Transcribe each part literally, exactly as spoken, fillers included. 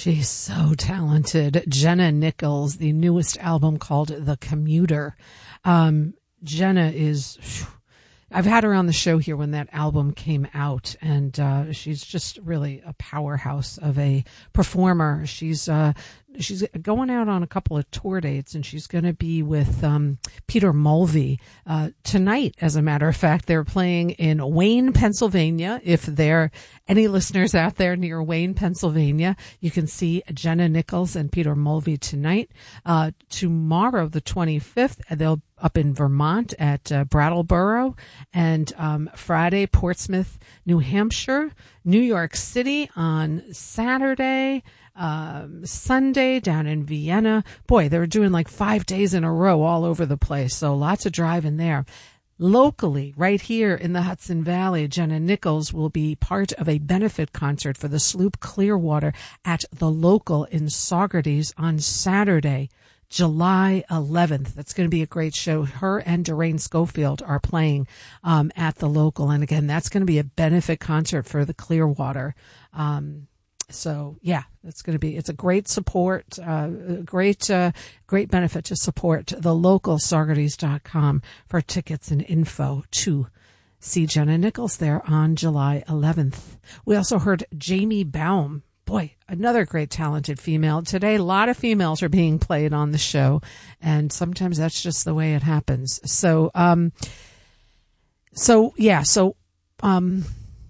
She's so talented. Jenna Nichols, the newest album called The Commuter. Um, Jenna is, I've had her on the show here when that album came out, and uh, she's just really a powerhouse of a performer. She's uh, she's going out on a couple of tour dates, and she's going to be with um, Peter Mulvey uh, tonight. As a matter of fact, they're playing in Wayne, Pennsylvania. If there are any listeners out there near Wayne, Pennsylvania, you can see Jenna Nichols and Peter Mulvey tonight. Uh, tomorrow, the twenty-fifth, they'll up in Vermont at uh, Brattleboro, and um, Friday, Portsmouth, New Hampshire, New York City on Saturday, um, Sunday down in Vienna. Boy, they were doing like five days in a row all over the place, so lots of driving there. Locally, right here in the Hudson Valley, Jenna Nichols will be part of a benefit concert for the Sloop Clearwater at the Local in Saugerties on Saturday, July eleventh. That's going to be a great show. Her and Doreen Schofield are playing um, at the Local. And again, that's going to be a benefit concert for the Clearwater. Um, so, yeah, that's going to be, it's a great support, uh, a great, uh, great benefit to support the Local, Saugerties dot com for tickets and info to see Jenna Nichols there on July eleventh. We also heard Jamie Baum. Boy, another great talented female. Today, a lot of females are being played on the show, and sometimes that's just the way it happens. So, um, so yeah, so, um,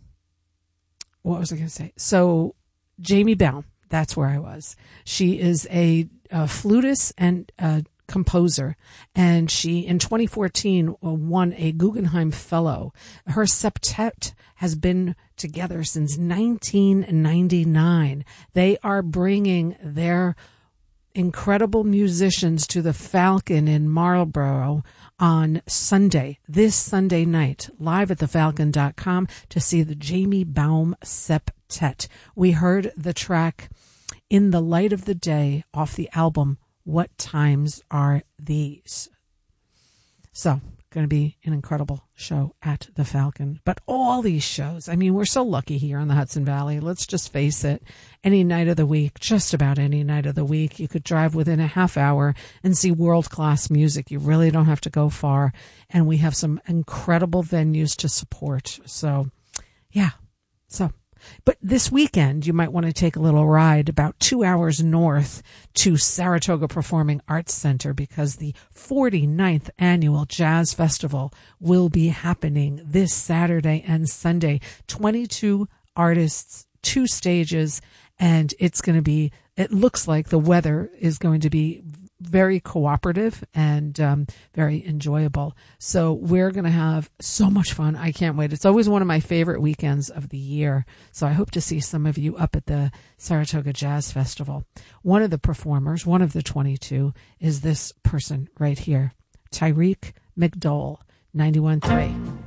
what was I going to say? So, Jamie Baum, that's where I was. She is a, a flutist and a composer, and she, in twenty fourteen, won a Guggenheim Fellow. Her septet has been together since nineteen ninety-nine. They are bringing their incredible musicians to the Falcon in Marlborough on Sunday, this Sunday night, live at the falcon dot com to see the Jamie Baum Septet. We heard the track In the Light of the Day off the album What Times Are These? So, going to be an incredible show at the Falcon. But all these shows, I mean, we're so lucky here in the Hudson Valley. Let's just face it. Any night of the week, just about any night of the week, you could drive within a half hour and see world-class music. You really don't have to go far. And we have some incredible venues to support. So, yeah. So, but this weekend, you might want to take a little ride about two hours north to Saratoga Performing Arts Center, because the forty-ninth Annual Jazz Festival will be happening this Saturday and Sunday. twenty-two artists, two stages, and it's going to be, it looks like the weather is going to be very cooperative and um, very enjoyable. So we're going to have so much fun. I can't wait. It's always one of my favorite weekends of the year. So I hope to see some of you up at the Saratoga Jazz Festival. One of the performers, one of the twenty-two, is this person right here, Tyreek McDowell, ninety-one point three.